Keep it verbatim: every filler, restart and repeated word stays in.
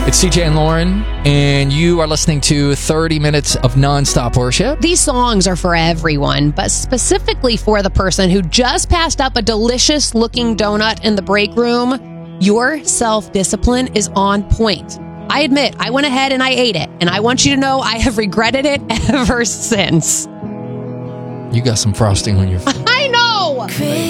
It's C J and Lauren, and you are listening to thirty minutes of nonstop worship. These songs are for everyone, but specifically for the person who just passed up a delicious-looking donut in the break room. Your self-discipline is on point. I admit, I went ahead and I ate it, and I want you to know I have regretted it ever since. You got some frosting on your face. I know!